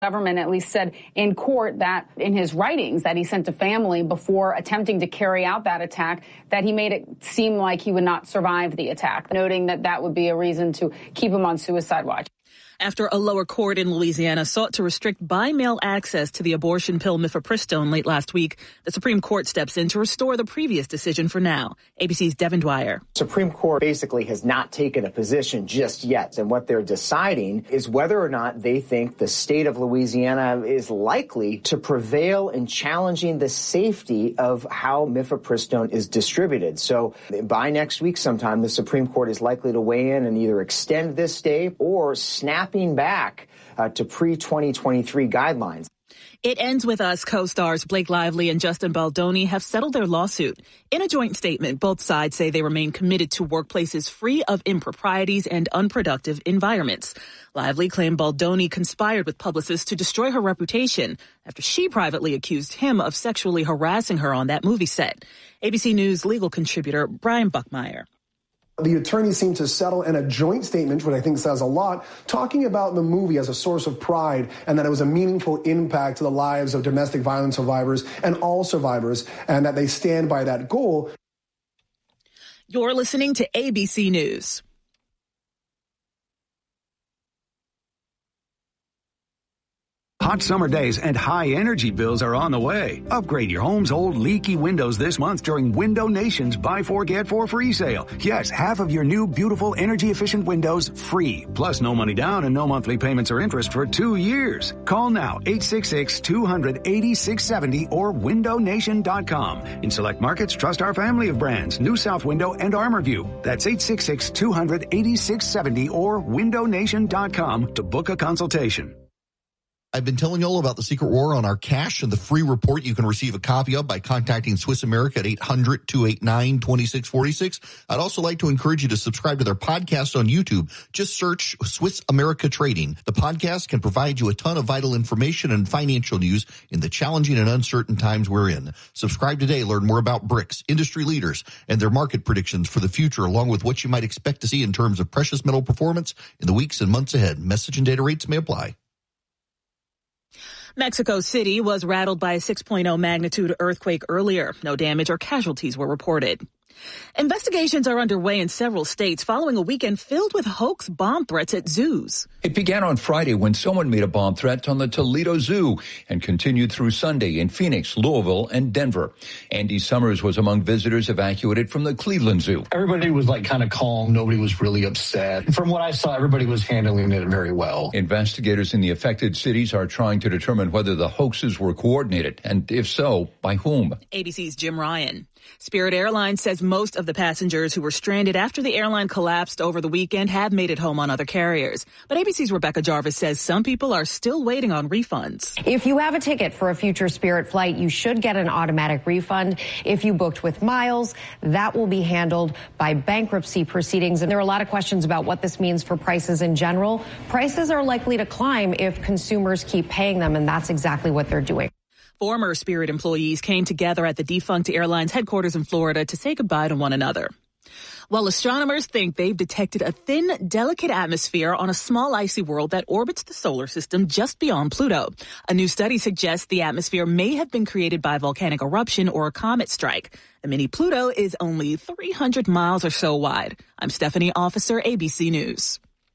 Government at least said in court that in his writings that he sent to family before attempting to carry out that attack, that he made it seem like he would not survive the attack, noting that that would be a reason to keep him on suicide watch. After a lower court in Louisiana sought to restrict by-mail access to the abortion pill mifepristone late last week, the Supreme Court steps in to restore the previous decision for now. ABC's Devin Dwyer. Supreme Court basically has not taken a position just yet, and what they're deciding is whether or not they think the state of Louisiana is likely to prevail in challenging the safety of how mifepristone is distributed. So by next week sometime, the Supreme Court is likely to weigh in and either extend this stay or snapping back to pre-2023 guidelines. It ends with us. Co-stars Blake Lively and Justin Baldoni have settled their lawsuit. In a joint statement, both sides say they remain committed to workplaces free of improprieties and unproductive environments. Lively claimed Baldoni conspired with publicists to destroy her reputation after she privately accused him of sexually harassing her on that movie set. ABC News legal contributor Brian Buckmeyer. The attorneys seem to settle in a joint statement, which I think says a lot, talking about the movie as a source of pride and that it was a meaningful impact to the lives of domestic violence survivors and all survivors, and that they stand by that goal. You're listening to ABC News. Hot summer days and high energy bills are on the way. Upgrade your home's old leaky windows this month during Window Nation's Buy 4 Get 4 free sale. Yes, half of your new beautiful energy efficient windows free. Plus no money down and no monthly payments or interest for 2 years. Call now 866-200-8670 or windownation.com. In select markets, trust our family of brands, New South Window and ArmorView. That's 866-200-8670 or windownation.com to book a consultation. I've been telling you all about the Secret War on our cash and the free report you can receive a copy of by contacting Swiss America at 800-289-2646. I'd also like to encourage you to subscribe to their podcast on YouTube. Just search Swiss America Trading. The podcast can provide you a ton of vital information and financial news in the challenging and uncertain times we're in. Subscribe today. Learn more about BRICS, industry leaders, and their market predictions for the future, along with what you might expect to see in terms of precious metal performance in the weeks and months ahead. Message and data rates may apply. Mexico City was rattled by a 6.0 magnitude earthquake earlier. No damage or casualties were reported. Investigations are underway in several states following a weekend filled with hoax bomb threats at zoos. It began on Friday when someone made a bomb threat on the Toledo Zoo and continued through Sunday in Phoenix, Louisville, and Denver. Andy Summers was among visitors evacuated from the Cleveland Zoo. Everybody was kind of calm. Nobody was really upset. From what I saw, everybody was handling it very well. Investigators in the affected cities are trying to determine whether the hoaxes were coordinated, and if so, by whom. ABC's Jim Ryan. Spirit Airlines says most of the passengers who were stranded after the airline collapsed over the weekend have made it home on other carriers. But ABC's Rebecca Jarvis says some people are still waiting on refunds. If you have a ticket for a future Spirit flight, you should get an automatic refund. If you booked with miles, that will be handled by bankruptcy proceedings. And there are a lot of questions about what this means for prices in general. Prices are likely to climb if consumers keep paying them, and that's exactly what they're doing. Former Spirit employees came together at the defunct airline's headquarters in Florida to say goodbye to one another. While astronomers think they've detected a thin, delicate atmosphere on a small icy world that orbits the solar system just beyond Pluto. A new study suggests the atmosphere may have been created by volcanic eruption or a comet strike. The mini Pluto is only 300 miles or so wide. I'm Stephanie Officer, ABC News.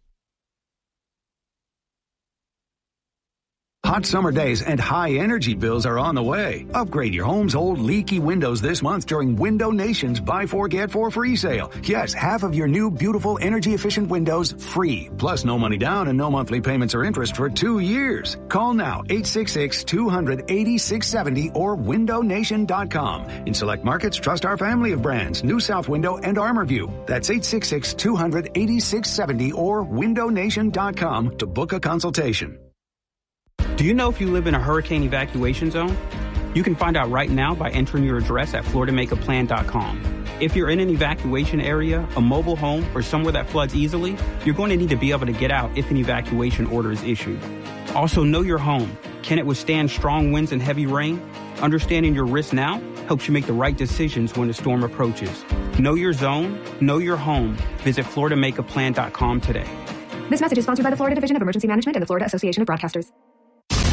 Hot summer days and high energy bills are on the way. Upgrade your home's old leaky windows this month during Window Nation's Buy 4 Get 4 free sale. Yes, half of your new beautiful energy efficient windows free. Plus no money down and no monthly payments or interest for 2 years. Call now 866-200-8670 or windownation.com. In select markets, trust our family of brands, New South Window and ArmorView. That's 866-200-8670 or windownation.com to book a consultation. Do you know if you live in a hurricane evacuation zone? You can find out right now by entering your address at FloridaMakeAPlan.com. If you're in an evacuation area, a mobile home, or somewhere that floods easily, you're going to need to be able to get out if an evacuation order is issued. Also, know your home. Can it withstand strong winds and heavy rain? Understanding your risk now helps you make the right decisions when the storm approaches. Know your zone, know your home. Visit FloridaMakeAPlan.com today. This message is sponsored by the Florida Division of Emergency Management and the Florida Association of Broadcasters.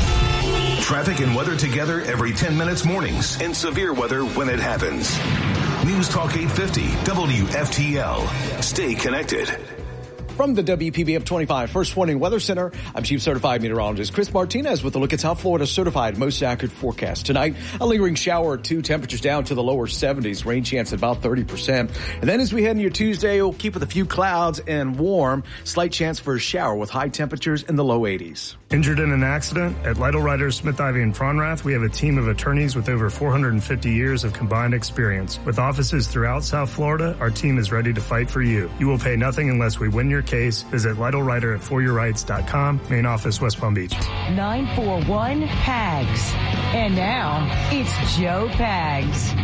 Traffic and weather together every 10 minutes mornings and severe weather when it happens. News Talk 850 WFTL. Stay connected. From the WPBF 25 First Warning Weather Center, I'm Chief Certified Meteorologist Chris Martinez with a look at South Florida's certified most accurate forecast. Tonight, a lingering shower or two, temperatures down to the lower 70s, rain chance at about 30%. And then as we head into your Tuesday, we'll keep with a few clouds and warm, slight chance for a shower with high temperatures in the low 80s. Injured in an accident? At Lytle Writers, Smith, Ivy, and Fronrath, we have a team of attorneys with over 450 years of combined experience. With offices throughout South Florida, our team is ready to fight for you. You will pay nothing unless we win your case. Visit Lytle Writer at foryourrights.com. Main office, West Palm Beach. 941 PAGS. And now, it's Joe Pags.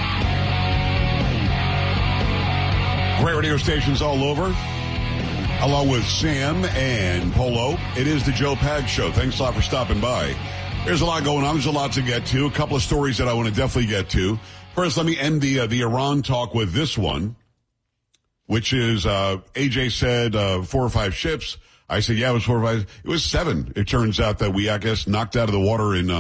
Great radio stations all over. Along with Sam and Polo, it is the Joe Pags Show. Thanks a lot for stopping by. There's a lot going on. There's a lot to get to. A couple of stories that I want to definitely get to. First, let me end the Iran talk with this one, which is AJ said 4 or 5 ships. I said, yeah, it was 4 or 5. It was 7. It turns out that we, I guess, knocked out of the water in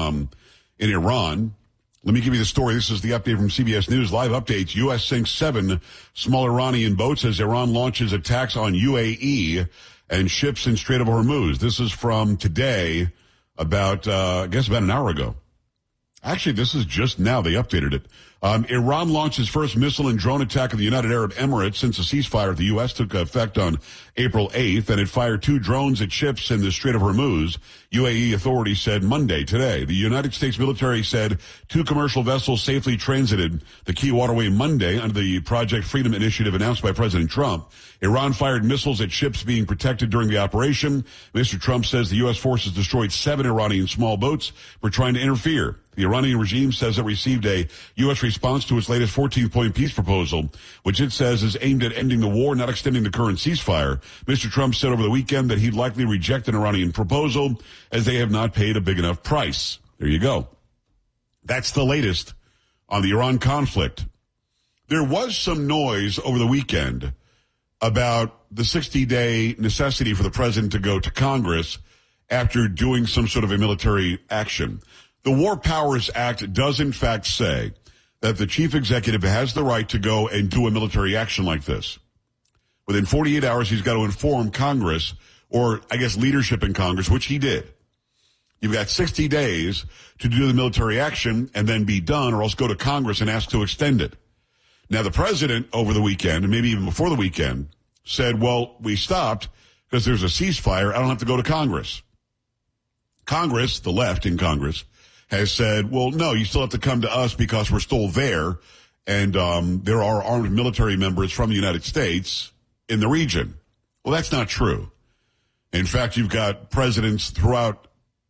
Iran. Let me give you the story. This is the update from CBS News. Live updates. U.S. sinks 7 small Iranian boats as Iran launches attacks on UAE and ships in Strait of Hormuz. This is from today, about an hour ago. Actually, this is just now. They updated it. Iran launched its first missile and drone attack on the United Arab Emirates since the ceasefire of the U.S. took effect on April 8th, and it fired 2 drones at ships in the Strait of Hormuz, UAE authorities said Monday, today. The United States military said 2 commercial vessels safely transited the key waterway Monday under the Project Freedom Initiative announced by President Trump. Iran fired missiles at ships being protected during the operation. Mr. Trump says the U.S. forces destroyed 7 Iranian small boats for trying to interfere. The Iranian regime says it received a U.S. response to its latest 14-point peace proposal, which it says is aimed at ending the war, not extending the current ceasefire. Mr. Trump said over the weekend that he'd likely reject an Iranian proposal as they have not paid a big enough price. There you go. That's the latest on the Iran conflict. There was some noise over the weekend about the 60-day necessity for the president to go to Congress after doing some sort of a military action. The War Powers Act does, in fact, say that the chief executive has the right to go and do a military action like this. Within 48 hours, he's got to inform Congress, or I guess leadership in Congress, which he did. You've got 60 days to do the military action and then be done, or else go to Congress and ask to extend it. Now, the president over the weekend, and maybe even before the weekend, said, well, we stopped because there's a ceasefire. I don't have to go to Congress. Congress, the left in Congress, has said, well, no, you still have to come to us because we're still there, and there are armed military members from the United States in the region. Well, that's not true. In fact, you've got presidents throughout,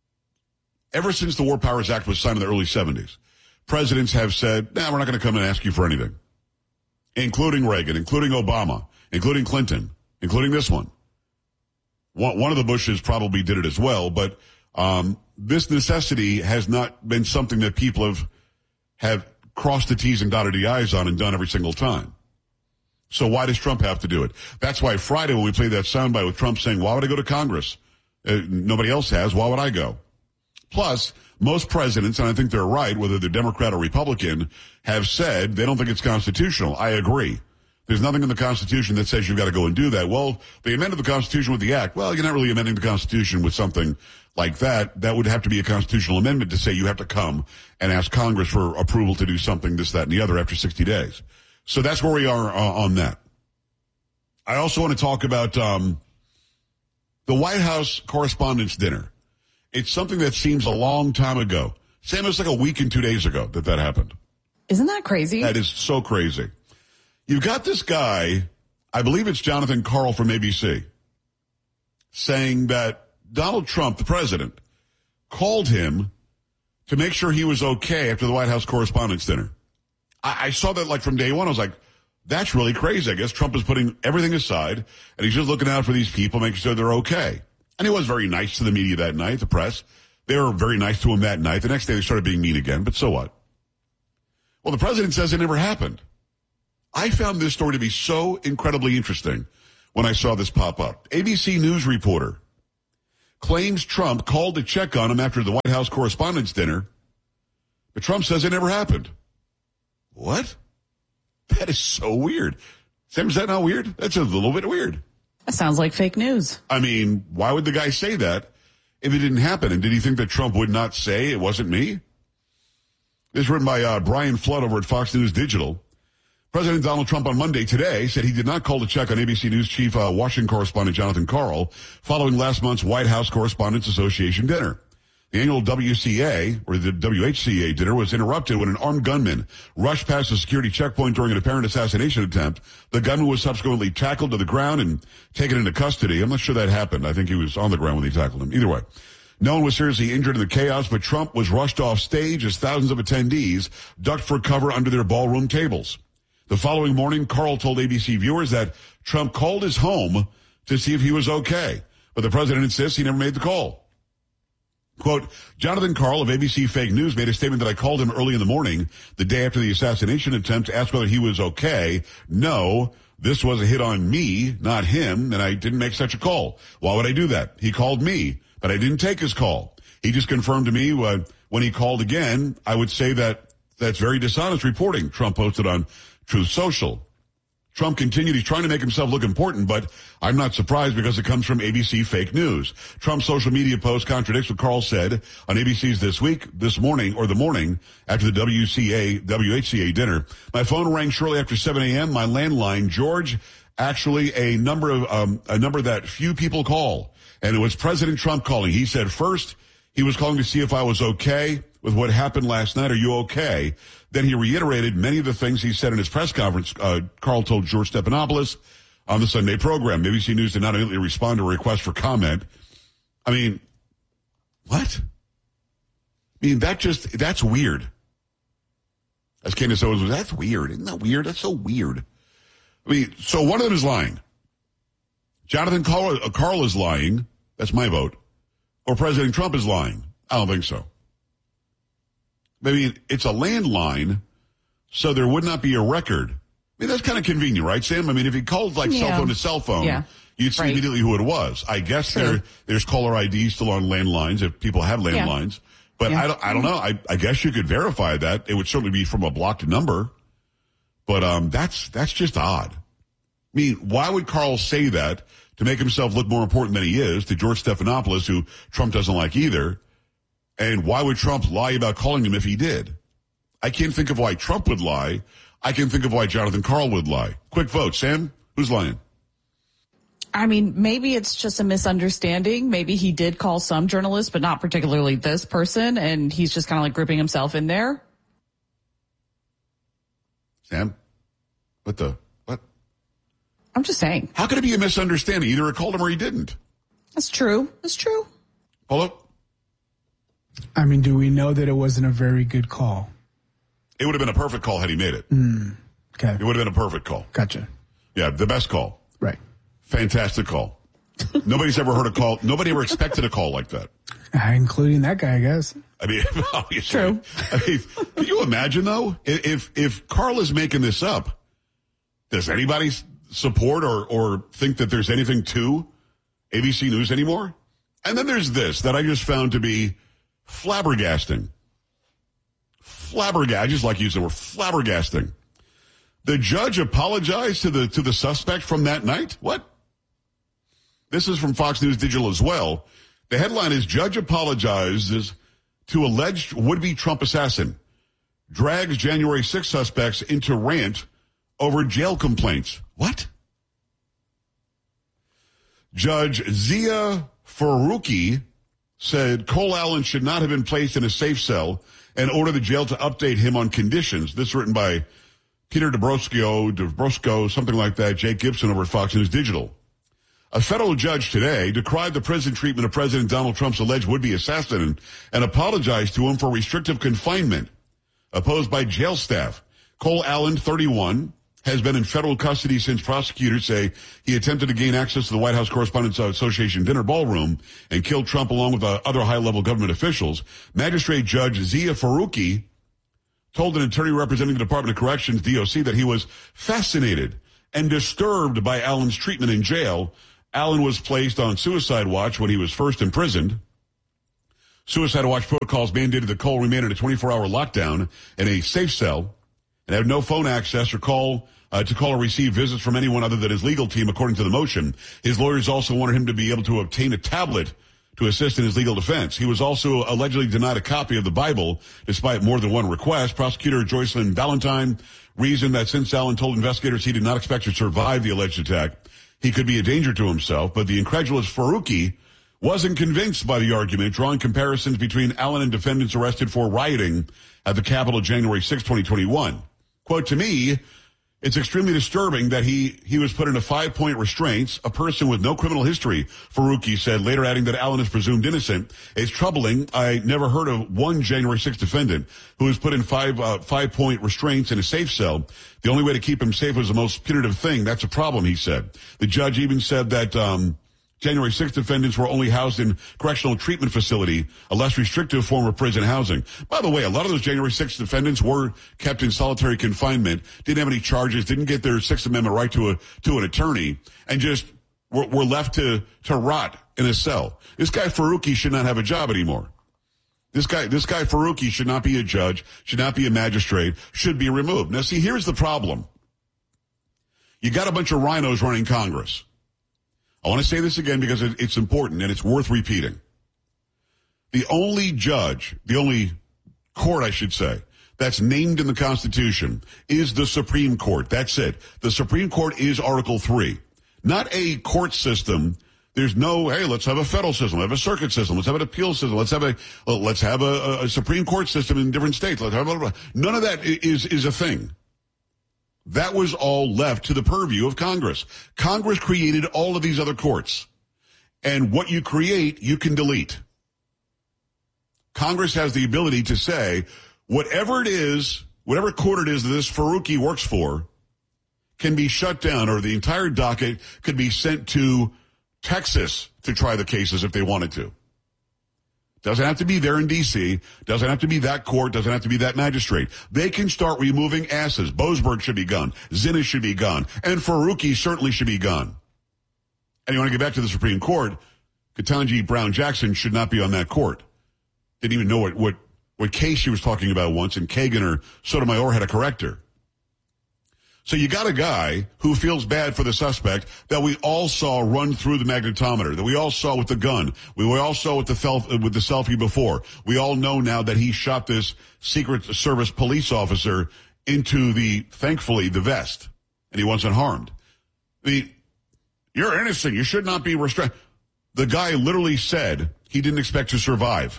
ever since the War Powers Act was signed in the early 70s, presidents have said, we're not going to come and ask you for anything, including Reagan, including Obama, including Clinton, including this one. One of the Bushes probably did it as well, but this necessity has not been something that people have crossed the T's and dotted the I's on and done every single time. So why does Trump have to do it? That's why Friday when we played that soundbite with Trump saying, why would I go to Congress? Nobody else has. Why would I go? Plus, most presidents, and I think they're right, whether they're Democrat or Republican, have said they don't think it's constitutional. I agree. There's nothing in the Constitution that says you've got to go and do that. Well, they amended the Constitution with the act. Well, you're not really amending the Constitution with something like that. That would have to be a constitutional amendment to say you have to come and ask Congress for approval to do something, this, that, and the other after 60 days. So that's where we are on that. I also want to talk about the White House Correspondents' Dinner. It's something that seems a long time ago. Sam, it was like a week and 2 days ago that happened. Isn't that crazy? That is so crazy. You've got this guy, I believe it's Jonathan Karl from ABC, saying that Donald Trump, the president, called him to make sure he was okay after the White House Correspondents' Dinner. I saw that like from day one. I was like, that's really crazy. I guess Trump is putting everything aside, and he's just looking out for these people, making sure they're okay. And he was very nice to the media that night, the press. They were very nice to him that night. The next day they started being mean again, but so what? Well, the president says it never happened. I found this story to be so incredibly interesting when I saw this pop up. ABC News reporter claims Trump called to check on him after the White House Correspondents' Dinner, but Trump says it never happened. What? That is so weird. Sam, is that not weird? That's a little bit weird. That sounds like fake news. I mean, why would the guy say that if it didn't happen? And did he think that Trump would not say it wasn't me? This is written by Brian Flood over at Fox News Digital. President Donald Trump on Monday today said he did not call to check on ABC News chief Washington correspondent Jonathan Karl following last month's White House Correspondents Association dinner. The annual WCA, or the WHCA dinner, was interrupted when an armed gunman rushed past a security checkpoint during an apparent assassination attempt. The gunman was subsequently tackled to the ground and taken into custody. I'm not sure that happened. I think he was on the ground when they tackled him. Either way, no one was seriously injured in the chaos, but Trump was rushed off stage as thousands of attendees ducked for cover under their ballroom tables. The following morning, Karl told ABC viewers that Trump called his home to see if he was okay, but the president insists he never made the call. Quote, Jonathan Karl of ABC Fake News made a statement that I called him early in the morning, the day after the assassination attempt, to ask whether he was okay. No, this was a hit on me, not him, and I didn't make such a call. Why would I do that? He called me, but I didn't take his call. He just confirmed to me when he called again, I would say that that's very dishonest reporting, Trump posted on Truth Social. Trump continued, he's trying to make himself look important, but I'm not surprised because it comes from ABC Fake News. Trump's social media post contradicts what Karl said on ABC's This Morning, or the morning after the WHCA dinner. My phone rang shortly after 7 a.m., my landline, George, actually a number that few people call. And it was President Trump calling. He said first he was calling to see if I was okay with what happened last night. Are you okay? Then he reiterated many of the things he said in his press conference. Karl told George Stephanopoulos on the Sunday program. ABC News did not immediately respond to a request for comment. I mean, what? I mean, that's weird. As Candace Owens was, that's weird. Isn't that weird? That's so weird. I mean, so one of them is lying. Jonathan Karl is lying. That's my vote. Or President Trump is lying. I don't think so. I mean, it's a landline, so there would not be a record. I mean, that's kind of convenient, right, Sam? I mean, if he called like cell phone to cell phone, you'd see immediately who it was. I guess there's caller ID still on landlines if people have landlines. But I don't know. I guess you could verify that. It would certainly be from a blocked number. But that's just odd. I mean, why would Karl say that to make himself look more important than he is to George Stephanopoulos, who Trump doesn't like either? And why would Trump lie about calling him if he did? I can't think of why Trump would lie. I can think of why Jonathan Karl would lie. Quick vote. Sam, who's lying? I mean, maybe it's just a misunderstanding. Maybe he did call some journalists, but not particularly this person, and he's just kind of like grouping himself in there. Sam? What? I'm just saying. How could it be a misunderstanding? Either he called him or he didn't. That's true. That's true. Hold up. I mean, do we know that it wasn't a very good call? It would have been a perfect call had he made it. Okay. It would have been a perfect call. Gotcha. Yeah, the best call. Right. Fantastic call. Nobody's ever heard a call. Nobody ever expected a call like that. Including that guy, I guess. I mean, obviously. True. I mean, can you imagine, though? If Karl is making this up, does anybody support or think that there's anything to ABC News anymore? And then there's this that I just found to be flabbergasting. I just like using the word flabbergasting. The judge apologized to the suspect from that night? What? This is from Fox News Digital as well. The headline is, Judge apologizes to alleged would-be Trump assassin. Drags January 6 suspects into rant over jail complaints. What? Judge Zia Faruqi said Cole Allen should not have been placed in a safe cell and ordered the jail to update him on conditions. This is written by Peter Dobrosco, something like that, Jake Gibson over at Fox News Digital. A federal judge today decried the prison treatment of President Donald Trump's alleged would-be assassin and apologized to him for restrictive confinement opposed by jail staff. Cole Allen, 31, has been in federal custody since prosecutors say he attempted to gain access to the White House Correspondents Association dinner ballroom and killed Trump along with other high-level government officials. Magistrate Judge Zia Faruqi told an attorney representing the Department of Corrections, DOC, that he was fascinated and disturbed by Allen's treatment in jail Allen was placed on suicide watch when he was first imprisoned. Suicide watch protocols mandated that Cole remain in a 24-hour lockdown in a safe cell and have no phone access or call or receive visits from anyone other than his legal team, according to the motion. His lawyers also wanted him to be able to obtain a tablet to assist in his legal defense. He was also allegedly denied a copy of the Bible, despite more than one request. Prosecutor Joycelyn Valentine reasoned that since Allen told investigators he did not expect to survive the alleged attack, he could be a danger to himself. But the incredulous Faruqi wasn't convinced by the argument, drawing comparisons between Allen and defendants arrested for rioting at the Capitol January 6, 2021. Quote, to me, it's extremely disturbing that he was put into 5-point restraints, a person with no criminal history, Faruqi said, later adding that Allen is presumed innocent. It's troubling. I never heard of one January 6 defendant who was put in 5-point restraints in a safe cell. The only way to keep him safe was the most punitive thing. That's a problem, he said. The judge even said that January 6 defendants were only housed in correctional treatment facility, a less restrictive form of prison housing. By the way, a lot of those January 6 defendants were kept in solitary confinement, didn't have any charges, didn't get their Sixth Amendment right to an attorney, and just were left to rot in a cell. This guy Faruqi should not have a job anymore. This guy Faruqi should not be a judge, should not be a magistrate, should be removed. Now, see, here's the problem. You got a bunch of rhinos running Congress. I want to say this again because it's important and it's worth repeating. The only court, I should say, that's named in the Constitution is the Supreme Court. That's it. The Supreme Court is Article 3. Not a court system. There's no, hey, let's have a federal system, let's have a circuit system, let's have an appeal system, let's have a Supreme Court system in different states. None of that is a thing. That was all left to the purview of Congress. Congress created all of these other courts. And what you create, you can delete. Congress has the ability to say, whatever it is, whatever court it is that this Faruqi works for, can be shut down, or the entire docket could be sent to Texas to try the cases if they wanted to. Doesn't have to be there in D.C., doesn't have to be that court, doesn't have to be that magistrate. They can start removing asses. Boasberg should be gone. Zinnes should be gone. And Faruqi certainly should be gone. And you want to get back to the Supreme Court, Ketanji Brown Jackson should not be on that court. Didn't even know what case she was talking about once, and Kagan or Sotomayor had to correct her. So you got a guy who feels bad for the suspect that we all saw run through the magnetometer, that we all saw with the gun, we all saw with the selfie before. We all know now that he shot this Secret Service police officer into thankfully, the vest, and he wasn't harmed. You're innocent. You should not be restrained. The guy literally said he didn't expect to survive.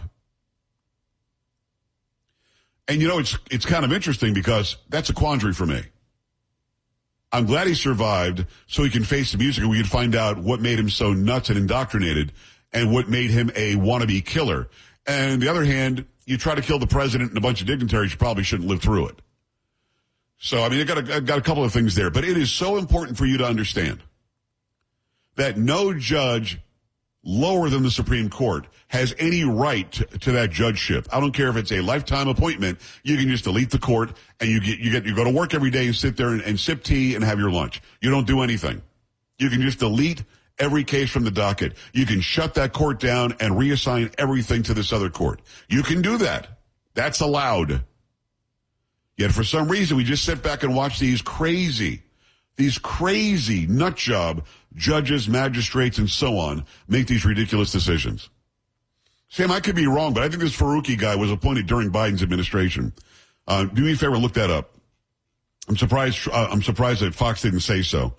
And it's kind of interesting because that's a quandary for me. I'm glad he survived so he can face the music and we can find out what made him so nuts and indoctrinated and what made him a wannabe killer. And on the other hand, you try to kill the president and a bunch of dignitaries, you probably shouldn't live through it. So, I mean, I got a couple of things there, but it is so important for you to understand that no judge lower than the Supreme Court has any right to that judgeship. I don't care if it's a lifetime appointment. You can just delete the court and you go to work every day and sit there and sip tea and have your lunch. You don't do anything. You can just delete every case from the docket. You can shut that court down and reassign everything to this other court. You can do that. That's allowed. Yet for some reason, we just sit back and watch these crazy nut job judges, magistrates, and so on make these ridiculous decisions. Sam, I could be wrong, but I think this Faruqi guy was appointed during Biden's administration. Do me a favor and look that up. I'm surprised that Fox didn't say so.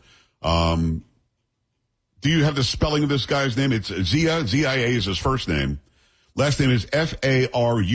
Do you have the spelling of this guy's name? It's Zia. Z-I-A is his first name. Last name is Faruqui.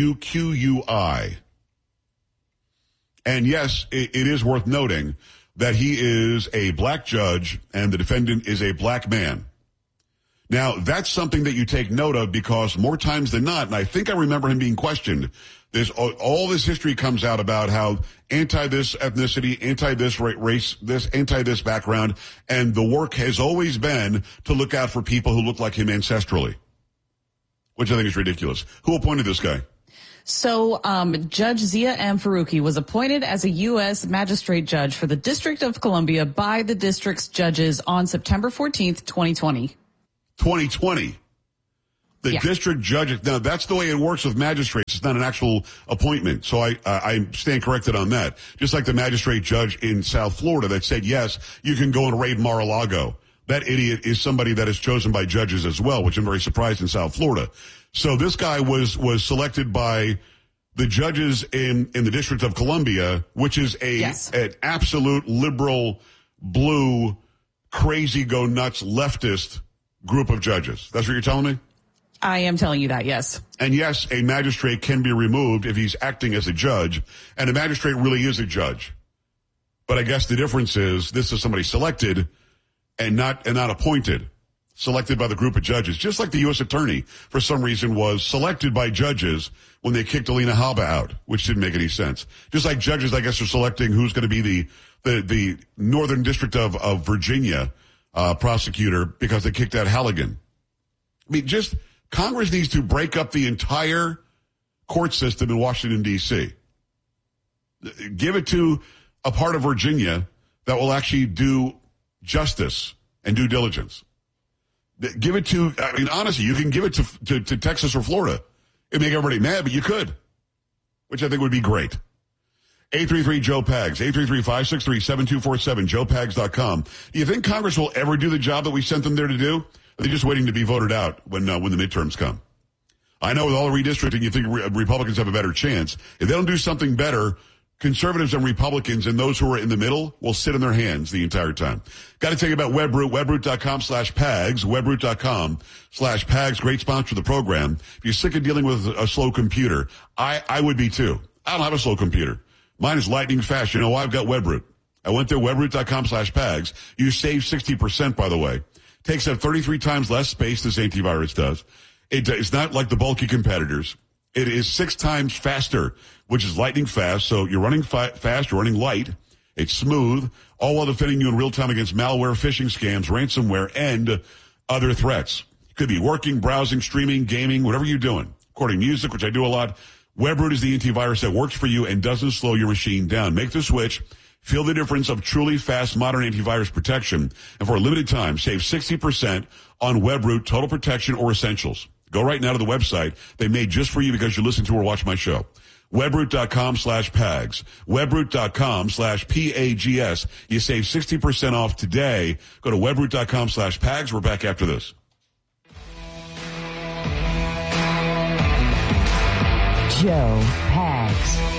And yes, it is worth noting that he is a black judge and the defendant is a black man. Now, that's something that you take note of because more times than not, and I think I remember him being questioned, all this history comes out about how anti-this ethnicity, anti-this race, anti-this background, and the work has always been to look out for people who look like him ancestrally, which I think is ridiculous. Who appointed this guy? So Judge Zia M. Faruqi was appointed as a U.S. magistrate judge for the District of Columbia by the district's judges on September 14th, 2020. 2020. The district judge. Now, that's the way it works with magistrates. It's not an actual appointment. So I stand corrected on that. Just like the magistrate judge in South Florida that said, yes, you can go and raid Mar-a-Lago. That idiot is somebody that is chosen by judges as well, which I'm very surprised in South Florida. So this guy was selected by the judges in the District of Columbia, which is an absolute liberal, blue, crazy, go nuts, leftist group of judges. That's what you're telling me? I am telling you that, yes. And yes, a magistrate can be removed if he's acting as a judge, and a magistrate really is a judge. But I guess the difference is this is somebody selected and not appointed, selected by the group of judges. Just like the U.S. attorney, for some reason, was selected by judges when they kicked Alina Habba out, which didn't make any sense. Just like judges, I guess, are selecting who's going to be the Northern District of Virginia prosecutor because they kicked out Halligan. I mean, Congress needs to break up the entire court system in Washington, D.C. Give it to a part of Virginia that will actually do justice and due diligence. Give it to, I mean, honestly, you can give it to Texas or Florida. It'd make everybody mad, but you could, which I think would be great. 833-JOE-PAGS, 833-563-7247, joepags.com. Do you think Congress will ever do the job that we sent them there to do? Or are they just waiting to be voted out when the midterms come? I know with all the redistricting, you think Republicans have a better chance. If they don't do something better, conservatives and Republicans and those who are in the middle will sit in their hands the entire time. Got to tell you about Webroot, webroot.com/PAGS, webroot.com/PAGS. Great sponsor of the program. If you're sick of dealing with a slow computer, I would be too. I don't have a slow computer. Mine is lightning fast. You know why? I've got Webroot. I went there, webroot.com/PAGS. You save 60%, by the way. Takes up 33 times less space this antivirus does. It's not like the bulky competitors. It is 6 times faster, which is lightning fast. So you're running fast, you're running light. It's smooth, all while defending you in real time against malware, phishing scams, ransomware, and other threats. It could be working, browsing, streaming, gaming, whatever you're doing. Recording music, which I do a lot. Webroot is the antivirus that works for you and doesn't slow your machine down. Make the switch. Feel the difference of truly fast, modern antivirus protection. And for a limited time, save 60% on Webroot Total Protection or Essentials. Go right now to the website they made just for you because you listen to or watch my show. Webroot.com/PAGS. Webroot.com/PAGS. You save 60% off today. Go to Webroot.com/PAGS. We're back after this. Joe Pags.